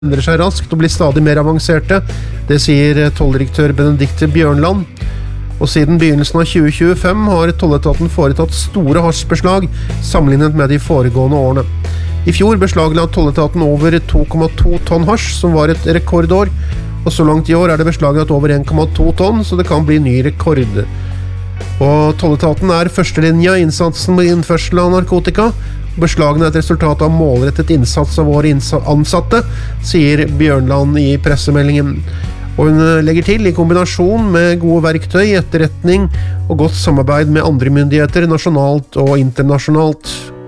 endrer seg raskt og blir stadig mer avanserte. Det sier tolldirektør Benedikte Bjørnland. Og siden begynnelsen av 2025 har tolletaten foretatt store hasjbeslag sammenlignet med de foregående årene. I fjor beslagla tolletaten over 2,2 tonn hasj, som var et rekordår. Og så langt i år er det beslaglagt over 1,2 tonn, så det kan bli ny rekord. Og tolletaten er førstelinja i innsatsen med innførsel av narkotika. Beslagene er et resultat av målrettet innsats av våre ansatte, sier Bjørnland i pressemeldingen. Og hun legger til, i kombinasjon med gode verktøy, etterretning og godt samarbeid med andre myndigheter, nasjonalt og internasjonalt.